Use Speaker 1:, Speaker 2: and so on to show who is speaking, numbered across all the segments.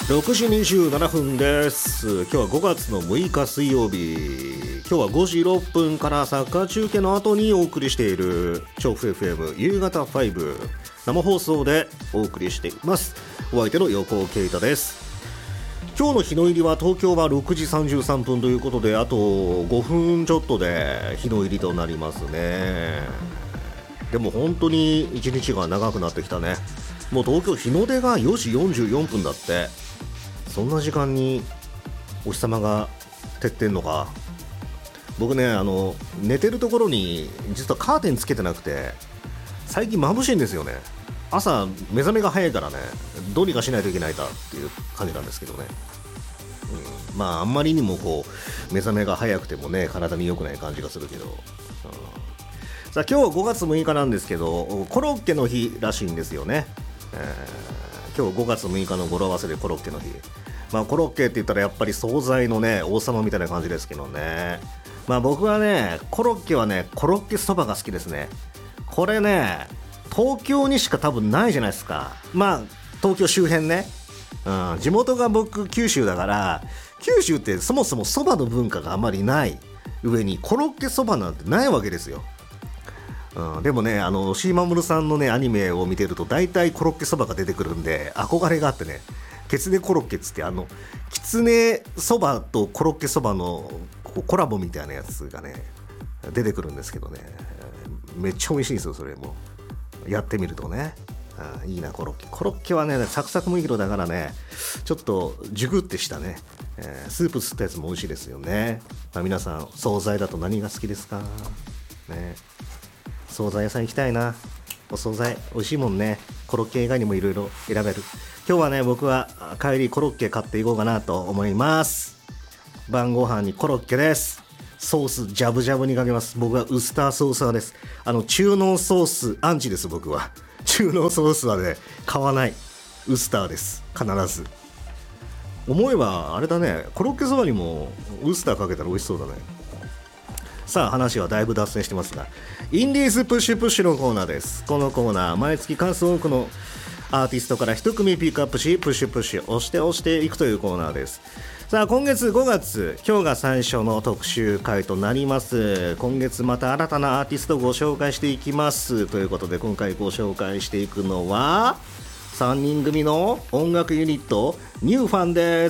Speaker 1: 6時27分です。今日は5月の6日水曜日。今日は5時6分からサッカー中継の後にお送りしている調布 FM 夕方5生放送でお送りしています。お相手の横尾圭太です。今日の日の入りは東京は6時33分ということで、あと5分ちょっとで日の入りとなりますね。でも本当に一日が長くなってきたね。もう東京日の出が4時44分だって。そんな時間にお日様が照ってんのか。僕ね、寝てるところに実はカーテンつけてなくて、最近眩しいんですよね。朝目覚めが早いからね、どうにかしないといけないかっていう感じなんですけどね、まああんまりにもこう目覚めが早くてもね、体に良くない感じがするけど、さあ今日5月6日なんですけど、コロッケの日らしいんですよね。今日5月6日の語呂合わせでコロッケの日。まあコロッケって言ったらやっぱり惣菜のね王様みたいな感じですけどね。まあ僕はね、コロッケはね、コロッケそばが好きですね。これね、東京にしか多分ないじゃないですか。まあ東京周辺ね、地元が僕九州だから、九州ってそもそもそばの文化があまりない上にコロッケそばなんてないわけですよ。でもね、シーマムルさんのねアニメを見てると大体コロッケそばが出てくるんで憧れがあってね、ケツネコロッケっつってキツネそばとコロッケそばのコラボみたいなやつがね出てくるんですけどね、めっちゃ美味しいんですよ。それもやってみるとね、いいな。コロッケはねサクサク麦色だからね、ちょっとジュグってしたね、スープ吸ったやつも美味しいですよね。皆さん惣菜だと何が好きですかね。惣菜屋さん行きたいな。お惣菜美味しいもんね。コロッケ以外にもいろいろ選べる。今日はね、僕は帰りコロッケ買っていこうかなと思います。晩ご飯にコロッケです。ソースジャブジャブにかけます。僕はウスターソース派です。中濃ソースアンチです。僕は中濃ソースはね買わない。ウスターです、必ず。思えばあれだね、コロッケそばにもウスターかけたら美味しそうだね。さあ話はだいぶ脱線してますが、インディーズプッシュプッシュのコーナーです。このコーナー、毎月数多くのアーティストから一組ピックアップし、プッシュプッシュ押していくというコーナーです。さあ今月5月、今日が最初の特集回となります。今月また新たなアーティストをご紹介していきますということで、今回ご紹介していくのは3人組の音楽ユニットニューファンです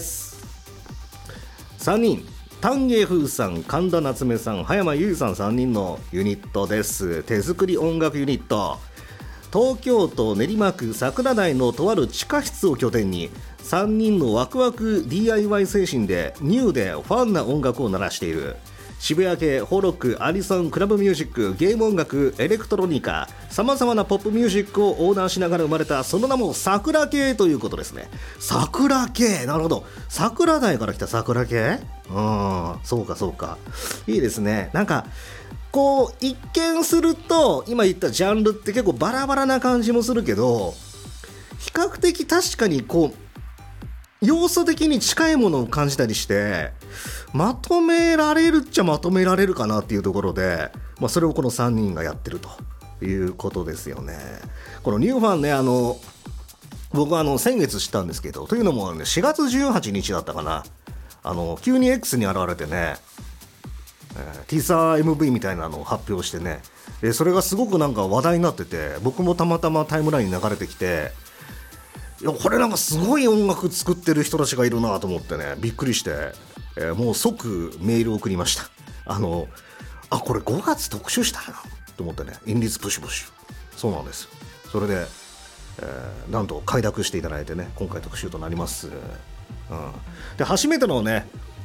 Speaker 1: 。3人、丹下風さん、神田夏目さん、葉山優さん、3人のユニットです。手作り音楽ユニット。東京都練馬区桜台のとある地下室を拠点に、3人のワクワク DIY 精神でニューでファンな音楽を鳴らしている。渋谷系、ホーロック、アニソン、クラブミュージック、ゲーム音楽、エレクトロニカ、さまざまなポップミュージックを横断しながら生まれた、その名も桜系ということですね。桜系、なるほど。桜台から来た桜系、そうかそうか、いいですね。なんかこう一見すると今言ったジャンルって結構バラバラな感じもするけど、比較的確かにこう要素的に近いものを感じたりして、まとめられるっちゃまとめられるかなっていうところで、それをこの3人がやってるということですよね。このニューファンね、僕は先月知ったんですけど、というのもね、4月18日だったかな、急に X に現れてね、ティザー MV みたいなのを発表してね、それがすごくなんか話題になってて、僕もたまたまタイムラインに流れてきて、いやこれなんかすごい音楽作ってる人たちがいるなと思ってね、びっくりして、もう即メールを送りました。これ5月特集したいなと思ってね、インディーズプッシュプッシュ。そうなんです。それで、なんと快諾していただいてね、今回特集となります。で初めてのね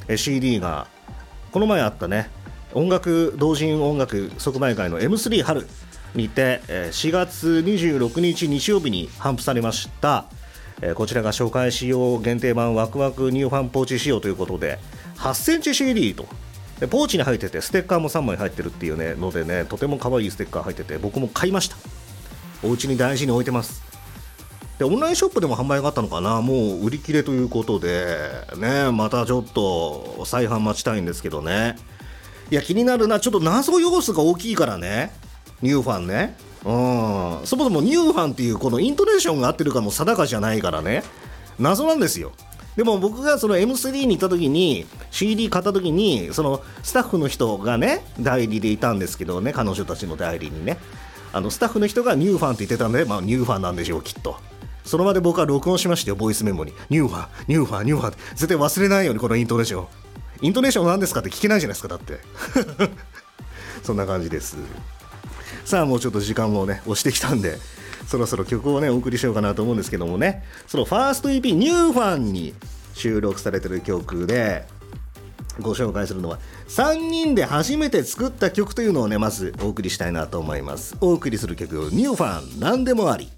Speaker 1: CD がこの前あったね、音楽同人音楽即売会の M3 春にて4月26日日曜日に頒布されました。こちらが初回仕様限定版ワクワクニューファンポーチ仕様ということで、8センチ CD とでポーチに入ってて、ステッカーも3枚入ってるっていうねのでね、とても可愛いステッカー入ってて、僕も買いました。お家に大事に置いてます。でオンラインショップでも販売があったのかな、もう売り切れということでね、またちょっと再販待ちたいんですけどね。いや気になるな、ちょっと謎要素が大きいからね、ニューファンね。そもそもニューファンっていうこのイントネーションが合ってるかも定かじゃないからね、謎なんですよ。 でも僕がその M3 に行った時に CD 買った時にそのスタッフの人がね代理でいたんですけどね、彼女たちの代理にね、スタッフの人がニューファンって言ってたんで、まあニューファンなんでしょうきっと。その場で僕は録音しましたよ、ボイスメモに。ニューファンニューファンニューファンって絶対忘れないように、このイントネーション何ですかって聞けないじゃないですか、だってそんな感じです。さあもうちょっと時間もね押してきたんで、そろそろ曲をねお送りしようかなと思うんですけどもね、そのファースト EP ニューファンに収録されてる曲でご紹介するのは3人で初めて作った曲というのをねまずお送りしたいなと思います。お送りする曲ニューファンなんでもあり。